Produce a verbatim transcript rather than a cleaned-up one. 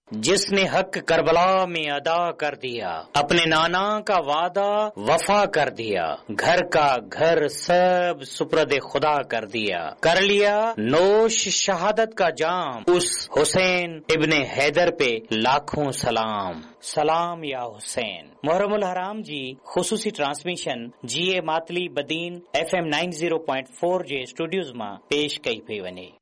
जिसने हक करबला में अदा कर दिया, अपने नाना का वादा वफा कर दिया, घर का घर सब सुपुर्द खुदा कर दिया, कर लिया नोश शहादत का जाम, उस हुसैन इब्ने हैदर पे लाखों सलाम। सलाम या हुसैन। मुहर्रमुल हराम जी खुसूसी ट्रांसमिशन जी ए Matali Badin F M nine zero point four जे स्टूडियोज़ मां पेश कई पई वञे।